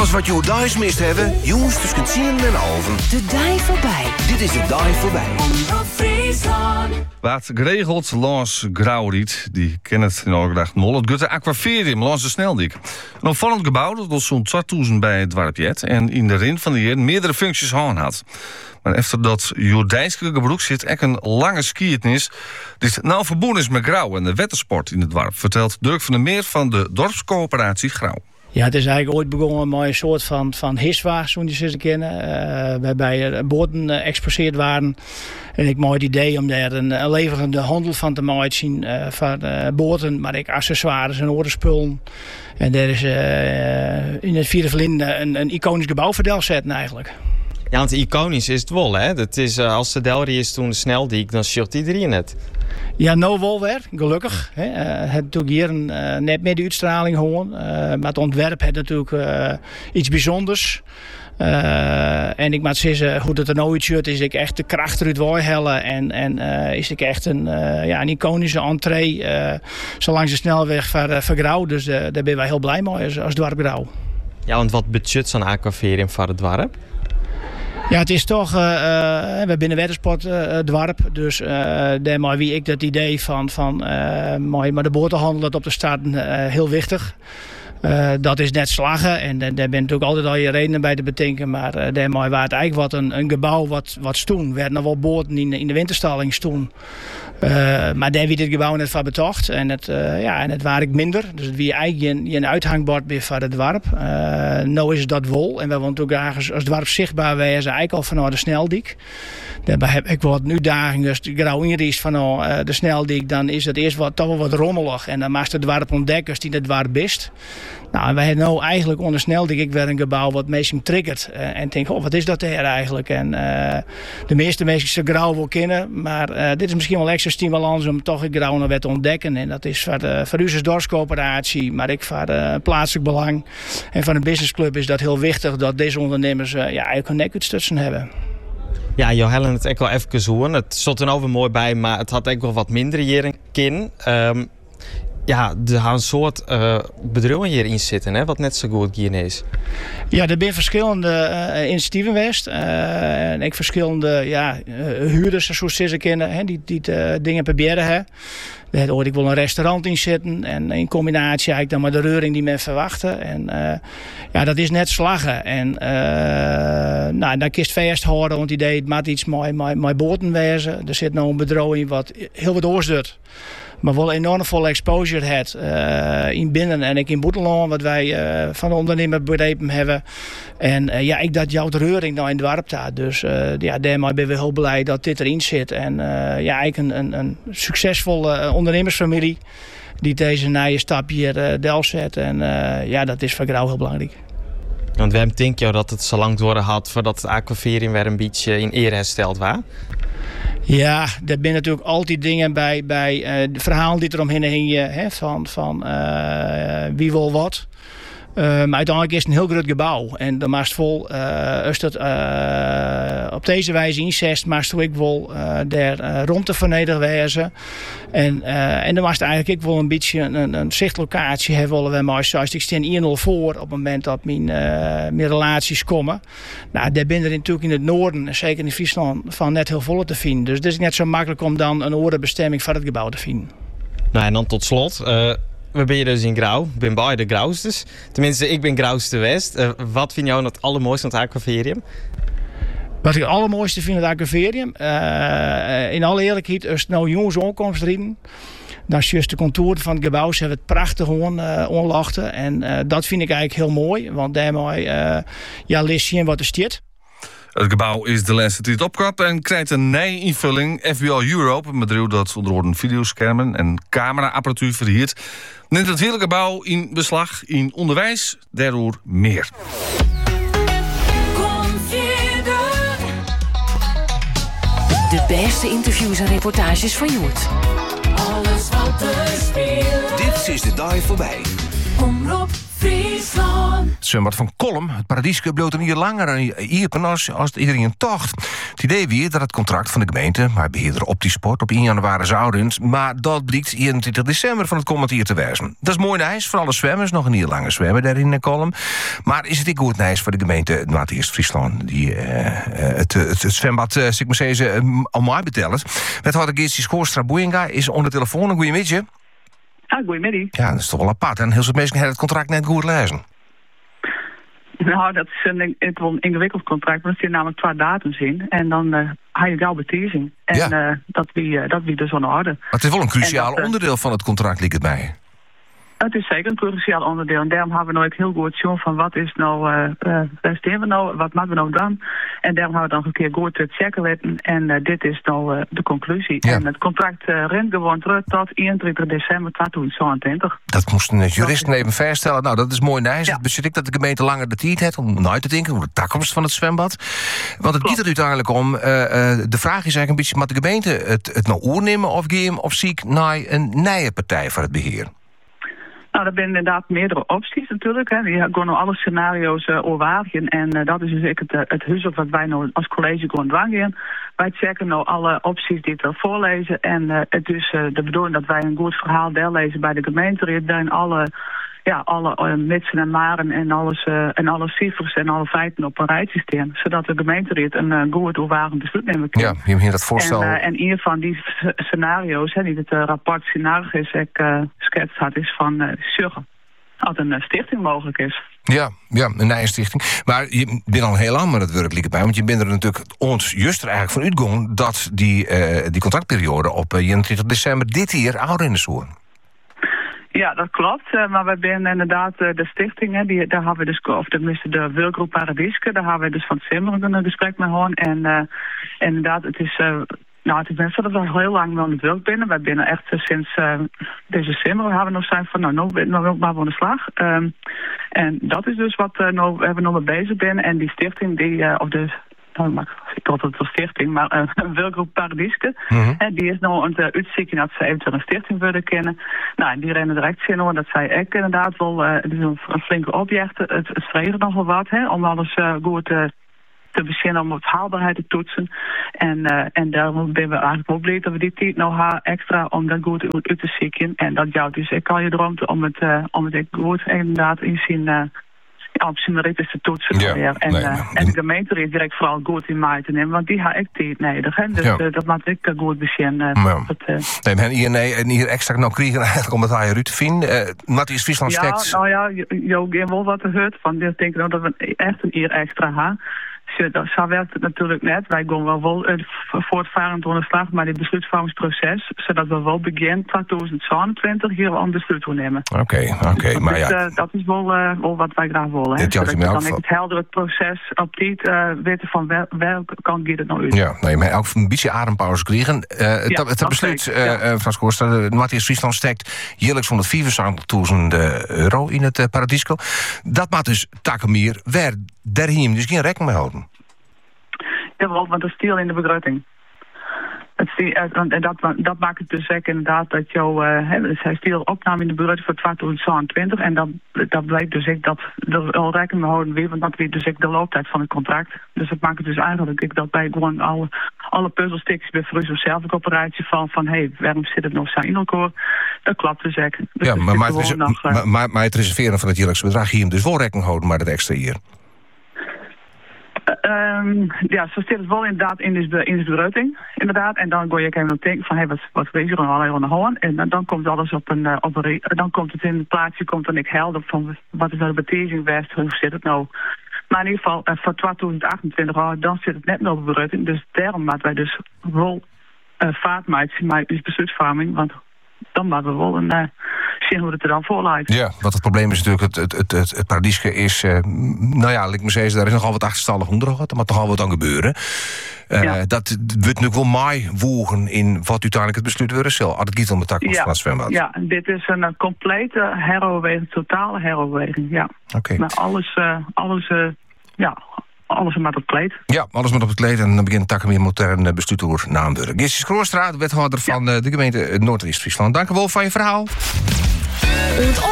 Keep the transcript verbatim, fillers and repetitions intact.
Alles wat je thuis mist hebben, jongens tussen tien en halven. De dij voorbij. Dit is de dij voorbij. Omroep Friesland. Wat geregeld langs Grauwriet, die kennen het in Algedag Nol. Het Gutte Aquaferium langs de Sneldik. Een opvallend gebouw dat was zo'n tweeduizend bij het Dwarpjet en in de rin van de jaar meerdere functies aan had. Maar efter dat Jordijnske gebroek zit echt een lange skiertnis. Die is nou verbonden is met Grauw en de wettersport in het dorp, vertelt Dirk van der Meer van de dorpscoöperatie Grauw. Ja, het is eigenlijk ooit begonnen met een soort van, van hiswa, zoals je ze kennen. Uh, waarbij boten uh, exposeerd waren. En ik mooi het idee om daar een, een leverende handel van te maken uh, van uh, boten, maar ook accessoires en oorspullen. En daar is uh, in het Vierde Vlinde een, een iconisch gebouw voor zetten eigenlijk. Ja, want iconisch is het wel, hè? Dat is, uh, als de Delri is toen de Sneldiek, dan shirt iedereen het. Ja, nou wel weer, gelukkig. Hè. Uh, het doet hier een, uh, net meer de uitstraling gewoon. Uh, maar het ontwerp heeft natuurlijk uh, iets bijzonders. Uh, en ik moet zeggen, hoe het er nou uitziet, is ik echt de kracht eruit hellen. En, en uh, is ik echt een, uh, ja, een iconische entree. Uh, zo langs de snelweg van, uh, van Grauw. Dus uh, daar ben wij heel blij mee als, als dorp Grauw. Ja, want wat budget zo'n aquaferium voor het dorp? Ja, het is toch, uh, uh, we hebben binnen wettersport uh, dorp, dus uh, daarmee wie ik dat idee van, van uh, maar de boterhandel dat op de staat uh, heel wichtig. Uh, dat is net slagen en daar ben natuurlijk altijd al je redenen bij te bedenken, maar uh, daarmee waar het eigenlijk wat een, een gebouw wat, wat stoen. We hadden nog wel boten in, in de winterstalling stoen. Uh, maar daar werd het gebouw net van betocht en het, uh, ja, en het waar ik minder. Dus het wie eigenlijk je een uithangbord bij van het dorp. Uh, nou is het dat wel en we willen natuurlijk graag als, als dorp zichtbaar wezen, eigenlijk al vanuit de Sneldiek. Daarbij heb ik wat nu dagen, dus de Grauw inriest van uh, de Sneldiek, dan is het eerst wat, toch wel wat rommelig en dan maakt het dorp ontdekken als die het dorp is. Nou, en wij hebben nou eigenlijk onder Sneldiek ik weer een gebouw wat mensen triggert. Uh, en denk, oh, wat is dat daar eigenlijk? En uh, de meeste mensen ze Grauw wel kennen, maar uh, dit is misschien wel extra stimulans om toch een Grauw nog weer te ontdekken. En dat is voor, de, voor u als dorpscoöperatie, maar ik voor uh, plaatselijk belang. En van een businessclub is dat heel wichtig dat deze ondernemers uh, ja, eigenlijk een nek hebben. Ja, je hellen het ook wel even horen. Het zat er over mooi bij, maar het had ook wel wat minder hier een kin. Um, Ja, er gaan een soort uh, bedrijven hierin zitten, hè, wat net zo goed hier is. Ja, er zijn verschillende uh, initiatieven geweest. Uh, en ik verschillende ja, uh, huurders, zoals ze kennen, hè, die, die uh, dingen proberen. Hè. Daar hoorde ik wel een restaurant in zitten. En in combinatie eigenlijk dan met de reuring die men verwachtte. En uh, ja, dat is net slagen. En uh, nou, dan kist vast houden, want het idee het maakt iets mooi, mooi, mooi boten wezen. Er zit nou een bedrijf in wat heel wat oorstut. Maar wel enorm veel exposure had uh, in binnen en ik in Boeteland, wat wij uh, van de ondernemer begrepen hebben. En uh, ja, ik dat jouw reuring nou in het dorp staat. Dus uh, ja, daarmee ben we heel blij dat dit erin zit. En uh, ja, eigenlijk een, een, een succesvolle uh, ondernemersfamilie die deze nieuwe stap hier uh, del zet. En uh, ja, dat is voor Grauw heel belangrijk. Want waarom denk je dat het zo lang door had voordat het aquaferium weer een beetje in ere hersteld was? Ja, er zijn natuurlijk altijd dingen bij, bij uh, de verhalen die er omheen hingen, hè, van, van uh, wie wil wat. Uh, maar uiteindelijk is het een heel groot gebouw. En dan maakt vol, uh, als dat uh, op deze wijze inzest, maakt het ook wel uh, daar uh, rond te vernederen wezen. En, uh, en dan maakt het eigenlijk ook wel een beetje een, een zichtlocatie hebben willen we maar zoals ik steen hier nul voor op het moment dat mijn, uh, mijn relaties komen. Nou, daar ben er natuurlijk in het noorden, zeker in Friesland, van net heel volle te vinden. Dus het is net zo makkelijk om dan een orenbestemming van het gebouw te vinden. Nou, en dan tot slot. Uh... We ben je dus in Grauw. Ik ben beide Grauwsters. Tenminste, ik ben Grauwste West. Uh, wat vind jou het allermooiste aan het aquaferium? Wat ik het allermooiste vind aan het aquaferium? Uh, in alle eerlijkheid, als het nou jongens aankomst rijden, dan is juist de contouren van het gebouw, ze hebben het prachtig uh, onlachten. En uh, dat vind ik eigenlijk heel mooi, want daarmee uh, ja, lees je wat er staat. Het gebouw is de laatste tijd opkap en krijgt een nieuwe invulling. F B I Europe, een bedrijf dat onder andere videoschermen en cameraapparatuur verhuurt, neemt het hele gebouw in beslag in onderwijs, daardoor meer. De beste interviews en reportages van Joert. Alles wat er speelt. Dit is de dag voorbij. Omroep Friesland. Het zwembad van Kolm, het Paradieske, bleef een jaar langer iepen als, als het iedereen tocht. Het idee weer dat het contract van de gemeente, maar beheerder Optisport, op één januari zou rund, maar dat blijkt eenentwintig december van het komend jaar te wijzen. Dat is mooi nice voor alle zwemmers, nog een jaar langer zwemmen daar in Kolm. Maar is het ook goed nice voor de gemeente Noord-Eerst-Friesland, die uh, het, het, het zwembad, uh, ik maar zeggen, al mij betelt. Wethouder Geertje Schoorstra-Boeinga is onder de telefoon. Een goeiemiddag. Ah, goeiemiddag. Ja, dat is toch wel apart. En heel veel mensen hebben het contract net goed lezen. Nou, dat is een, het wel een ingewikkeld contract, maar er zitten namelijk twee datums in. En dan uh, ga je gauw betezing. En ja. uh, dat wie uh, dat wie dus aan de orde. Maar het is wel een cruciaal dat, uh, onderdeel van het contract, lijkt het mij. Het is zeker een cruciaal onderdeel. En daarom hebben we nooit heel goed zien van wat is nou, uh, uh, waar staan we nou, wat moeten we nou dan? En daarom hebben we dan een keer goed te checken weten. En uh, dit is nou uh, de conclusie. Ja. En het contract uh, rent gewoon terug tot eenentwintig december tweeduizend tweeëntwintig. Dat moesten de juristen even vaststellen. Nou, dat is mooi nice. Ja. Bezit ik dat de gemeente langer de tijd heeft om na te denken over de toekomst van het zwembad. Want het gaat er uiteindelijk om. Uh, uh, de vraag is eigenlijk een beetje, moet de gemeente het, het nou oornemen of gaan of ziek naar een nieuwe partij voor het beheer? Nou, er zijn inderdaad meerdere opties natuurlijk. Hè. Die gaan nou alle scenario's uh, overwagen. En uh, dat is dus ik het, uh, het huis wat wij nou als college gewoon dwangen. Wij checken nou alle opties die het voorlezen. En uh, het is uh, de bedoeling dat wij een goed verhaal lezen bij de gemeente. Daarin alle, ja, alle uh, mitsen en maren en, alles, uh, en alle cijfers en alle feiten op een rijtje staan. Zodat de gemeente een uh, goed overwagen besluit nemen kan. Ja, je hebt dat voorstel. En, uh, en een van die scenario's, hè, die het uh, rapport scenario's ik uh, geschetst had, is van uh, zorgen dat een uh, stichting mogelijk is. Ja, ja, een nieuwe stichting. Maar je bent al heel lang met het werk bij, want je bent er natuurlijk ons juist er eigenlijk van uitgegaan dat die, uh, die contractperiode op uh, eenentwintig december dit jaar ouder in de zoen. Ja, dat klopt. Uh, maar wij zijn inderdaad uh, de stichting, hè, die, daar hebben we dus, of tenminste de Wilgroep Paradieske, daar hebben we dus van Simmeren een gesprek mee gehad. En uh, inderdaad, het is, uh, nou, het is best dat we al heel lang wel in het wild binnen. Wij binnen echt uh, sinds uh, deze Simmeren hebben we nog zijn van, nou, nou, nou wil ik maar aan de slag. Um, en dat is dus wat uh, nou, we hebben nog mee bezig binnen. En die stichting, die, uh, of de... Nou, ik dacht dat het een stichting, maar uh, een Wilgroep Paradieske. Mm-hmm. En die is nou aan het uitzoeken dat ze eventueel een stichting willen kennen. Nou, en die rennen direct zin hoor. Dat zei ik inderdaad wel. Uh, het is een, een flinke object. Het, het vreegt nog wel wat, hè, om alles uh, goed uh, te beginnen, om het haalbaarheid te toetsen. En, uh, en daarom ben we eigenlijk wel blij dat we die tijd nog hebben extra om dat goed uit te zoeken. En dat jou dus, ik kan je droomte om het, uh, om het goed inderdaad in zien. Uh, Ja, op zijn merit is te toetsen. Ja, weer. En, nee, uh, nee. en de gemeente is direct vooral goed in mij te nemen, want die ga ik tijd nodig. Hè? Dus ja. uh, dat maakt ik uh, goed beginnen. Uh, ja. uh, nee, maar hier, nee, en hier extra nou krijgen eigenlijk om het aan je te vinden. Uh, Matthias Friesland ja, stekt. Nou ja, je hebt wel wat gehoord van. Ik denk nou dat we echt een eer extra hebben. Zo werkt het natuurlijk net. Wij gaan wel, wel uh, voortvarend door de slag maar dit besluitvormingsproces, zodat we wel begin tweeduizend tweeëntwintig hier al een besluit gaan nemen. Oké, okay, oké. Okay, maar ja. Uh, dat is wel, uh, wel wat wij graag willen. Hè? Zodat je dan van... het heldere proces op dit uh, weten van wel, welke kant gaat het nou uit. Ja, nee, maar ook een beetje adempauze krijgen. Uh, ja, het, het besluit, uh, ja. uh, Frans Koorsta, uh, Matthias Friesland steekt jaarlijks honderdvierenzeventigduizend euro in het uh, Paradisco. Dat maakt dus Takemir waar daar hier dus geen rekening mee houden. Jawel, want dat is stiel in de begroting. En dat, dat maakt het dus ook inderdaad dat jou, uh, hij stiel opname in de begroting voor tweeduizend tweeëntwintig. En dat, dat blijkt dus ik dat er al rekening mee houden weer, want dat weet dus ik de looptijd van het contract. Dus dat maakt het dus eigenlijk ik dat wij gewoon alle, alle puzzelstukjes bij Frus zelf een operatie van van hé, hey, waarom zit het nog zo in elkaar? Dat klopt dus ook. Dus ja, maar, maar, het res- nog, uh, maar, maar, maar het reserveren van het jaarlijkse bedrag hier dus wel rekening houden, maar dat extra hier. Uh, um, ja, zo zit het wel inderdaad in de, in de begroting, inderdaad. En dan ga je even denken van, hé, hey, wat, wat wees er al aan de hand? En dan, dan komt alles op een, uh, op een, dan komt het in het plaatsje, komt dan ik helder van, wat is nou de beteging geweest, hoe zit het nou? Maar in ieder geval, uh, voor tweeduizend achtentwintig, oh, dan zit het net nog op de begroting. Dus daarom maken wij dus wel uh, vaart maken met die besluitvorming, want dan maken we wel een... Uh, zien hoe het er dan voor lijkt. Ja, want het probleem is natuurlijk, het, het, het, het Paradieske is, uh, nou ja, laat ik maar zeggen, daar is nogal wat achterstallig onderhoud, dat moet toch al wat aan gebeuren. Uh, ja. Dat wordt natuurlijk wel mooi woegen in wat uiteindelijk het besluit worden zal. Als het giet om de tak ja. van het zwembad. Ja, dit is een uh, complete heroverweging, totale heroverweging, ja. Oké. Okay. Maar alles, uh, alles, uh, ja... Alles met op het kleed. Ja, alles met op het kleed. En dan begint Takemir modern bestuur door Naamburg. Geertje Schoorstra, wethouder van ja. de gemeente Noord-Eerst-Friesland. Dank u wel voor je verhaal.